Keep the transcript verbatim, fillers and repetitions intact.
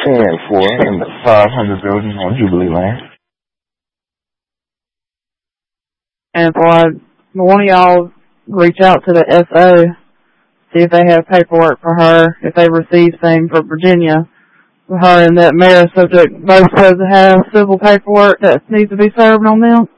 ten for in the five hundred building on Jubilee Lane. And for one of y'all reach out to the S O, see if they have paperwork for her, if they received things for Virginia, for her and that mayor subject both supposed to have civil paperwork that needs to be served on them.